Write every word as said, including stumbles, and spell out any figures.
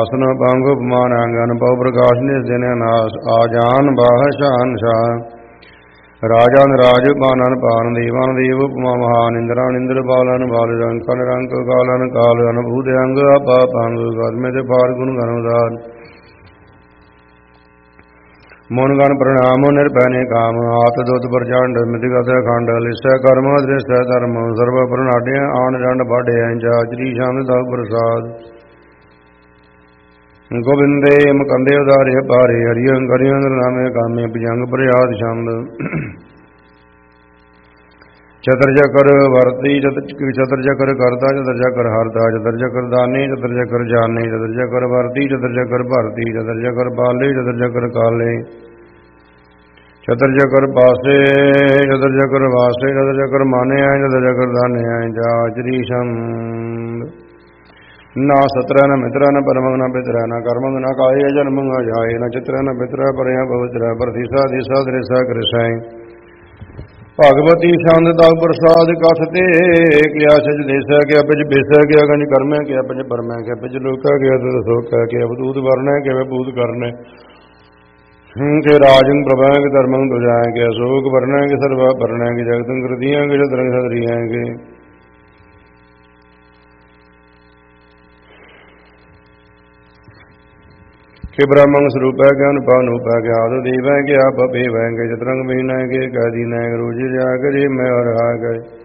ਆਸਨ ਪੰਗ ਉਪਮਾਨ ਅੰਗਨ ਪਉ ਪ੍ਰਕਾਸ਼ ਨਿਸ ਦਿਨ ਨਾਸ ਆਜਾਨ ਬਾਹ ਸ਼ਾਨ ਸ਼ਾਹ ਰਾਜਾ ਨਰਾਜ ਪਾਨਨ ਪਾਨ ਦੇਵਾਨ ਦੇਵ ਉਪਮਾ ਮਹਾਨ ਇੰਦਰਾਨ ਇੰਦਰ ਬਾਲਨ ਬਾਲ ਰੰਕ ਰੰਕ ਕਾਲਨ ਕਾਲ ਅਨਭੂਤ ਅੰਗ ਆਪਾ ਪੰਗ ਗਦਮੇ ਤੇ ਪਾਰ ਗੁਣ ਗਨਉਦਾਨ ਮਨ ਗਨ ਪ੍ਰਣਾਮ ਨਿਰਭੈ ਨੇ ਕਾਮ ਆਤ ਦੁੱਧ ਪ੍ਰਚੰਡ ਮਿਤਗਤ ਖੰਡ ਲਿਸੈ ਕਰਮ ਦ੍ਰਿਸ਼ੈ ਧਰਮ ਸਰਬ ਪ੍ਰਣਾਡਿਆ ਆਣ ਰੰਡ ਬਾਢਿਆ ਜਾਚਰੀ ਸ਼ਾਂਤ ਦਾ ਪ੍ਰਸਾਦ ਗੋਬਿੰਦੇ ਮੁਕੰਦੇ ਉਦਾਰੇ ਪਾਰੇ ਹਰਿ ਕਰਿ ਨਾਮੇ ਕਾਮੇ ਭਜੰਗ ਪ੍ਰਿਆਦ ਛੰਦ ਚਤਰ ਚਕਰ ਵਰਤੀ ਚਤਰ ਚਕਰ ਕਰਤਾ ਚਤਰ ਚਕਰ ਹਰਦਾ ਚਤਰ ਚਕਰ ਦਾਨੀ ਚਤਰ ਚਕਰ ਜਾਨੇ ਚਤਰ ਚਕਰ ਵਰਤੀ ਚਤਰ ਚਕਰ ਭਰਤੀ ਚਤਰ ਚਕਰ ਪਾਲੇ ਚਤਰ ਚਕਰ ਕਾਲੇ ਚਤਰ ਚਕਰ ਪਾਸੇ ਚਤਰ ਚਕਰ ਵਾਸੇ ਚਤਰ ਚਕਰ ਮਾਨੇ ਆਏ ਚਤਰ ਚਕਰ ਦਾਨੇ ਆਏ ਜਾਚਰੀ ਛੰਦ ਨਾ ਸਤਰਾ ਨ ਮਿਤਰਾ ਨ ਪਰਮੰਗ ਨ ਪਿਤਰਾ ਨ ਕਰਮੰਗ ਨ ਕਾਏ ਜਨਮੰਗ ਜਾਏ ਨ ਚਿਤਰਾ ਨ ਪਿਤਰਾ ਪਰਿਆ ਪਵਿਤਰਾ ਪ੍ਰਤੀਸਾ ਦਿਸਾ ਦ੍ਰਿਸ਼ਾ ਕ੍ਰਿਸ਼ਾਏ ਭਗਵਤੀ ਛੰਦ ਦਾ ਪ੍ਰਸਾਦ ਕਥ ਤੇ ਕਿਆ ਸਜ ਦੇਸਾ ਕਿਆ ਪਿਜ ਬੇਸਾ ਕਿਆ ਗੰਜ ਕਰਮੈ ਕਿਆ ਪਿਜ ਪਰਮੈ ਕਿਆ ਪਿਜ ਲੋਕਾ ਕਿਆ ਤੁਧ ਸੋਕਾ ਕਿਆ ਬਦੂਤ ਵਰਨੈ ਕਿਆ ਬੂਤ ਕਰਨੈ ਕਿ ਰਾਜੰ ਪ੍ਰਭੈ ਕਿ ਧਰਮੰ ਤੁਜਾਇ ਕਿ ਅਸ਼ੋਕ ਵਰਨੈ ਕਿ ਸਰਵਾ ਭਰਨੈ ਕਿ ਜਗਤੰ ਕਰਤੀਆਂ ਕਿ ਜਤਰੰਗ ਸਦਰੀਆਂ ਕਿ ਕਿ ਬ੍ਰਹਮੰ ਸਰੂਪੈ ਕਿ ਅਨੁਪਾ ਨੂਪੈ ਕਿ ਆਦਿ ਦੇਵੈ ਕਿ ਆਪ ਭੇਵੈ ਕਿ ਚਤਰੰਗ ਬੀਨੈ ਕਿ ਕੈ ਦੀਨੈ ਰੋਜੀ ਜਾ ਕਰੀ ਮੈਂ ਹਰਿ ਗਏ